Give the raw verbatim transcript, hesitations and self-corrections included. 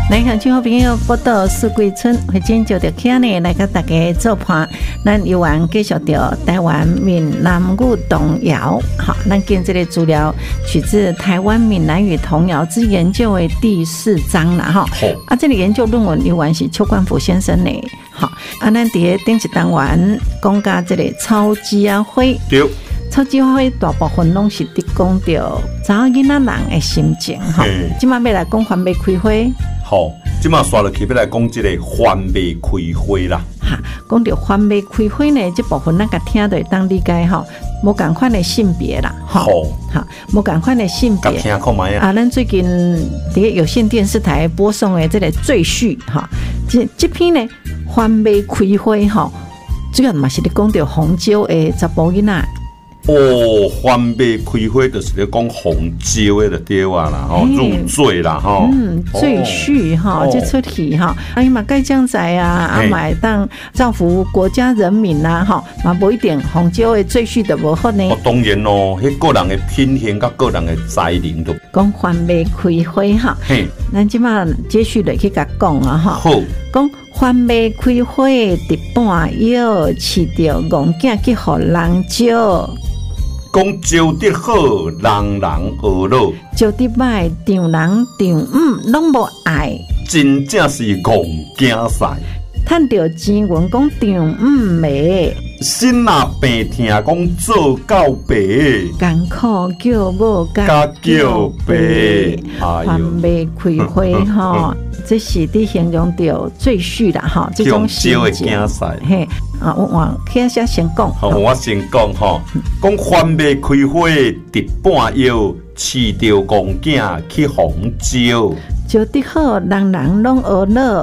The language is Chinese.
来向亲好朋友报道四季春，会今就着起呢来跟大家做伴。咱游玩继续着台湾闽南语童谣，好，咱跟这个资料取自台湾闽南语童谣之研究的第四章啦，哈。啊，这个研究论文游玩是邱冠甫先生的，好，啊，咱伫个顶一单元讲到这个草枝啊花。对。草枝花大部分拢是伫讲着查某囡仔人的心情吼。今麦要来讲番麦开花。 好，今麦刷落去要来讲这个番麦开花啦。 哈，讲着番麦开花呢，这部分咱甲听着当理解吼，无共款的性别啦。好，好，无共款的性别。 听看卖啊。 啊，咱最近伫个有线电视台播送的这个赘婿哈，这这篇呢番麦开花吼，主要嘛是咧讲着红椒的查甫囡仔。 哦，番麦开花就是咧讲红椒的就对啊啦，吼入赘啦，吼。 嗯，赘婿哈，这出题哈，啊伊嘛该将在啊，啊嘛当造福国家人民啦，哈，嘛无一定红椒的赘婿就无好呢。 哦，当然咯，迄个人的品行甲个人的才能都。 讲番麦开花哈，嘿，咱即马接续来去甲讲啊哈。好，讲番麦开花伫半夜，饲着戆囝去互人招。 讲招得好，人人学老； 招得歹，丈人丈母拢无爱。 真正是戆囝婿。 趁着钱源讲丈母袂， 心若病痛讲做到白， 艰苦叫某甲叫白。番麦开花吼，这是伫形容着赘婿啦吼，这种心情。嘿，啊，我我先先先讲。 好，我先讲吼，讲番麦开花伫半夜，饲着戆囝去红招。 招得好，人人拢学老。